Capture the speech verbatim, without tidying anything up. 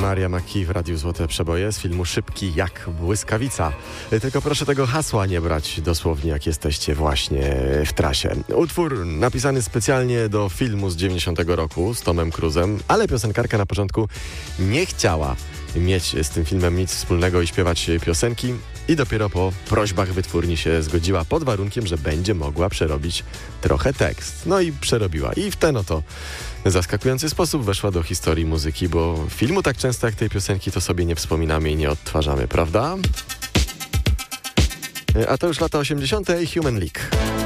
Maria McKee w Radiu Złote Przeboje z filmu Szybki jak błyskawica. Tylko proszę tego hasła nie brać dosłownie, jak jesteście właśnie w trasie. Utwór napisany specjalnie do filmu z dziewięćdziesiątego roku z Tomem Cruzem, ale piosenkarka na początku nie chciała mieć z tym filmem nic wspólnego i śpiewać piosenki i dopiero po prośbach wytwórni się zgodziła pod warunkiem, że będzie mogła przerobić trochę tekst. No i przerobiła. I w ten oto zaskakujący sposób weszła do historii muzyki, bo filmu tak często jak tej piosenki to sobie nie wspominamy i nie odtwarzamy, prawda? A to już lata osiemdziesiąte i Human League.